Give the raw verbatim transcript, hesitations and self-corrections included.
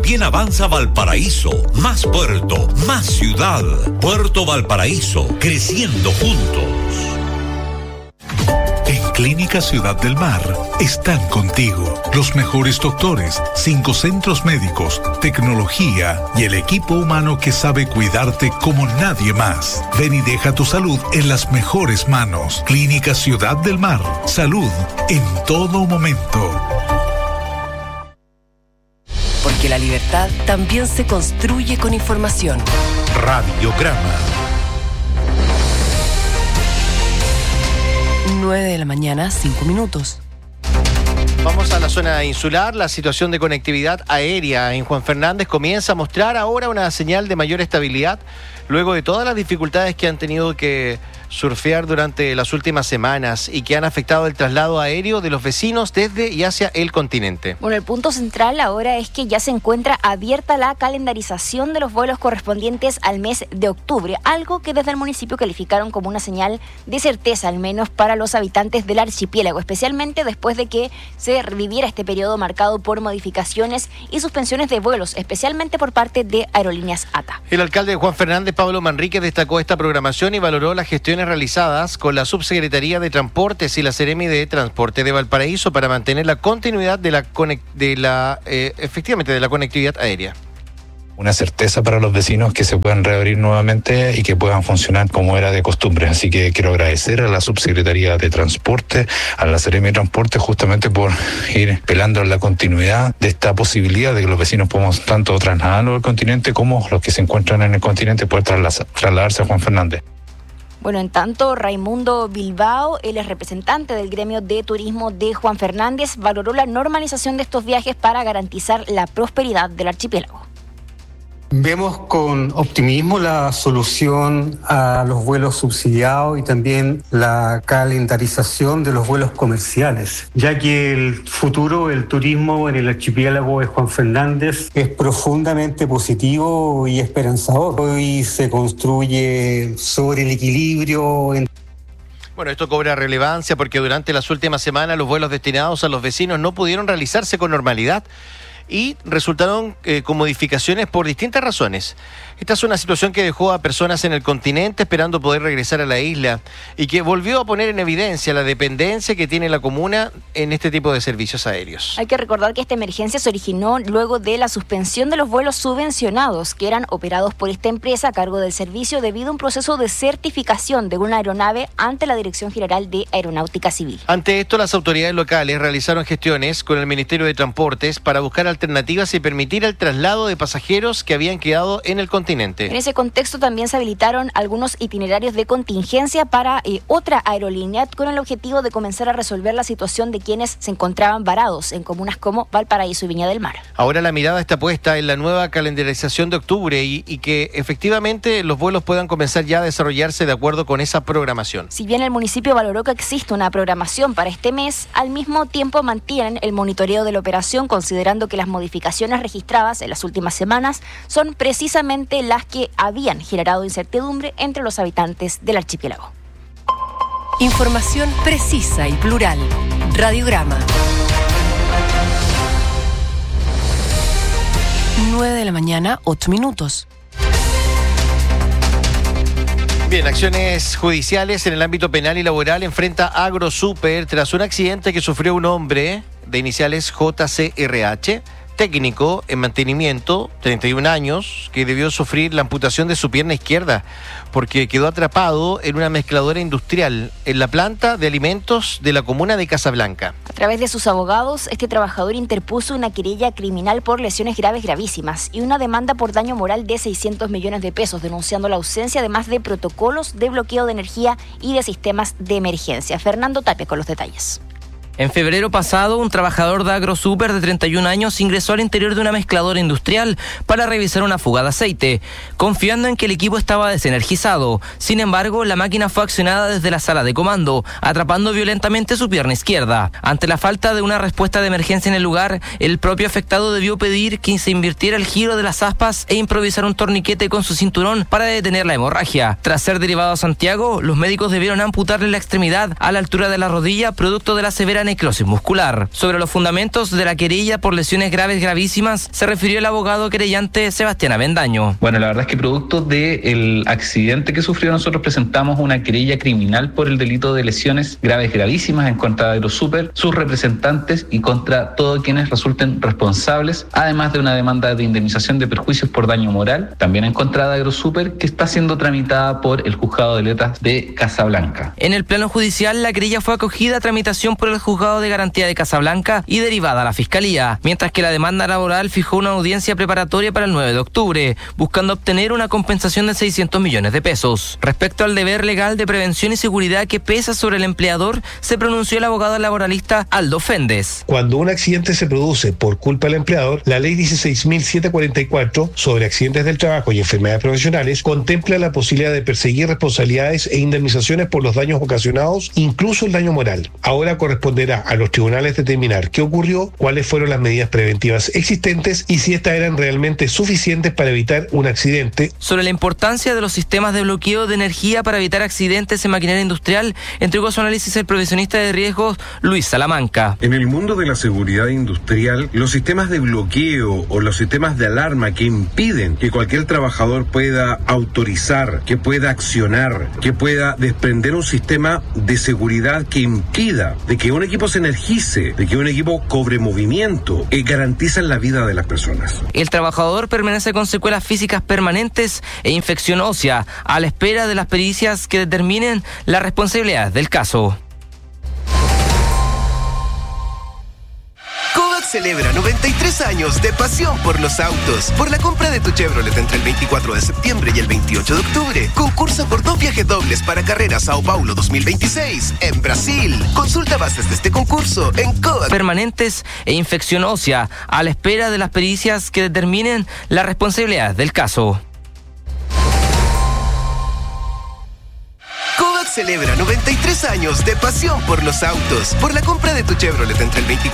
también avanza Valparaíso. Más puerto, más ciudad. Puerto Valparaíso, creciendo juntos. En Clínica Ciudad del Mar están contigo los mejores doctores, cinco centros médicos, tecnología y el equipo humano que sabe cuidarte como nadie más. Ven y deja tu salud en las mejores manos. Clínica Ciudad del Mar. Salud en todo momento. Porque la libertad también se construye con información. Radiograma. nueve de la mañana, cinco minutos. Vamos a la zona insular. La situación de conectividad aérea en Juan Fernández comienza a mostrar ahora una señal de mayor estabilidad luego de todas las dificultades que han tenido que surfear durante las últimas semanas y que han afectado el traslado aéreo de los vecinos desde y hacia el continente. Bueno, el punto central ahora es que ya se encuentra abierta la calendarización de los vuelos correspondientes al mes de octubre, algo que desde el municipio calificaron como una señal de certeza, al menos para los habitantes del archipiélago, especialmente después de que se reviviera este periodo marcado por modificaciones y suspensiones de vuelos, especialmente por parte de Aerolíneas A T A. El alcalde de Juan Fernández, Pablo Manríquez, destacó esta programación y valoró las gestiones realizadas con la Subsecretaría de Transportes y la Seremi de Transporte de Valparaíso para mantener la continuidad de la, conect- de la eh, efectivamente de la conectividad aérea. Una certeza para los vecinos que se puedan reabrir nuevamente y que puedan funcionar como era de costumbre. Así que quiero agradecer a la Subsecretaría de Transporte, a la Seremi de Transporte, justamente por ir pelando la continuidad de esta posibilidad de que los vecinos podamos tanto trasladarnos al continente como los que se encuentran en el continente poder trasla- trasladarse a Juan Fernández. Bueno, en tanto, Raimundo Bilbao, él es representante del gremio de turismo de Juan Fernández, valoró la normalización de estos viajes para garantizar la prosperidad del archipiélago. Vemos con optimismo la solución a los vuelos subsidiados y también la calendarización de los vuelos comerciales, ya que el futuro del turismo en el archipiélago de Juan Fernández es profundamente positivo y esperanzador. Hoy se construye sobre el equilibrio en Bueno, esto cobra relevancia porque durante las últimas semanas los vuelos destinados a los vecinos no pudieron realizarse con normalidad y resultaron eh, con modificaciones por distintas razones. Esta es una situación que dejó a personas en el continente esperando poder regresar a la isla y que volvió a poner en evidencia la dependencia que tiene la comuna en este tipo de servicios aéreos. Hay que recordar que esta emergencia se originó luego de la suspensión de los vuelos subvencionados que eran operados por esta empresa a cargo del servicio debido a un proceso de certificación de una aeronave ante la Dirección General de Aeronáutica Civil. Ante esto, las autoridades locales realizaron gestiones con el Ministerio de Transportes para buscar alternativas y permitir el traslado de pasajeros que habían quedado en el continente. En ese contexto también se habilitaron algunos itinerarios de contingencia para eh, otra aerolínea con el objetivo de comenzar a resolver la situación de quienes se encontraban varados en comunas como Valparaíso y Viña del Mar. Ahora la mirada está puesta en la nueva calendarización de octubre y, y que efectivamente los vuelos puedan comenzar ya a desarrollarse de acuerdo con esa programación. Si bien el municipio valoró que existe una programación para este mes, al mismo tiempo mantienen el monitoreo de la operación considerando que las modificaciones registradas en las últimas semanas son precisamente las que habían generado incertidumbre entre los habitantes del archipiélago. Información precisa y plural. Radiograma. nueve de la mañana, ocho minutos. Bien, acciones judiciales en el ámbito penal y laboral enfrenta AgroSuper tras un accidente que sufrió un hombre de iniciales J C R H, técnico en mantenimiento, treinta y un años, que debió sufrir la amputación de su pierna izquierda porque quedó atrapado en una mezcladora industrial en la planta de alimentos de la comuna de Casablanca. A través de sus abogados, este trabajador interpuso una querella criminal por lesiones graves gravísimas y una demanda por daño moral de seiscientos millones de pesos, denunciando la ausencia además de protocolos de bloqueo de energía y de sistemas de emergencia. Fernando Tapia con los detalles. En febrero pasado, un trabajador de AgroSuper de treinta y un años ingresó al interior de una mezcladora industrial para revisar una fuga de aceite, confiando en que el equipo estaba desenergizado. Sin embargo, la máquina fue accionada desde la sala de comando, atrapando violentamente su pierna izquierda. Ante la falta de una respuesta de emergencia en el lugar, el propio afectado debió pedir que se invirtiera el giro de las aspas e improvisar un torniquete con su cinturón para detener la hemorragia. Tras ser derivado a Santiago, los médicos debieron amputarle la extremidad a la altura de la rodilla, producto de la severa necrosis muscular. Sobre los fundamentos de la querella por lesiones graves gravísimas, se refirió el abogado querellante Sebastián Avendaño. Bueno, la verdad es que producto del accidente que sufrió, nosotros presentamos una querella criminal por el delito de lesiones graves gravísimas en contra de AgroSuper, sus representantes y contra todos quienes resulten responsables, además de una demanda de indemnización de perjuicios por daño moral, también en contra de AgroSuper, que está siendo tramitada por el Juzgado de Letras de Casablanca. En el plano judicial, la querella fue acogida a tramitación por el Juzgado de Garantía de Casablanca y derivada a la Fiscalía, mientras que la demanda laboral fijó una audiencia preparatoria para el nueve de octubre, buscando obtener una compensación de seiscientos millones de pesos. Respecto al deber legal de prevención y seguridad que pesa sobre el empleador, se pronunció el abogado laboralista Aldo Féndez. Cuando un accidente se produce por culpa del empleador, la ley dieciséis mil setecientos cuarenta y cuatro sobre accidentes del trabajo y enfermedades profesionales contempla la posibilidad de perseguir responsabilidades e indemnizaciones por los daños ocasionados, incluso el daño moral. Ahora corresponderá a los tribunales determinar qué ocurrió, cuáles fueron las medidas preventivas existentes y si estas eran realmente suficientes para evitar un accidente. Sobre la importancia de los sistemas de bloqueo de energía para evitar accidentes en maquinaria industrial, entregó su análisis el profesionista de riesgos Luis Salamanca. En el mundo de la seguridad industrial, los sistemas de bloqueo o los sistemas de alarma que impiden que cualquier trabajador pueda autorizar, que pueda accionar, que pueda desprender un sistema de seguridad que impida de que un equipo se energice, de que un equipo cobre movimiento, que garantizan la vida de las personas. El trabajador permanece con secuelas físicas permanentes e infección ósea, a la espera de las pericias que determinen la responsabilidad del caso. Kovac celebra noventa y tres años de pasión por los autos. Por la compra de tu Chevrolet entre el veinticuatro de septiembre y el veintiocho de octubre, concursa por dos viajes dobles para carrera Sao Paulo dos mil veintiséis en Brasil. Consulta bases de este concurso en Kovac. Permanentes e infección ósea, a la espera de las pericias que determinen la responsabilidad del caso. Kovac celebra noventa y tres años de pasión por los autos. Por la compra de tu Chevrolet entre el veinticuatro